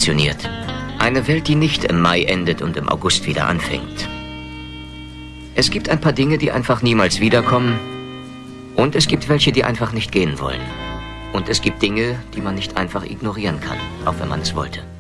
funktioniert. Eine Welt, die nicht im Mai endet und im August wieder anfängt. Es gibt ein paar Dinge, die einfach niemals wiederkommen. Und es gibt welche, die einfach nicht gehen wollen. Und es gibt Dinge, die man nicht einfach ignorieren kann, auch wenn man es wollte.